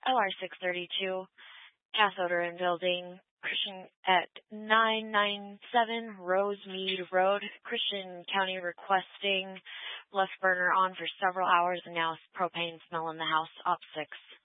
LR632, gas odor in building, Christian at 997 Rosemead Road, Christian County requesting left burner on for several hours and now propane smell in the house, op 6.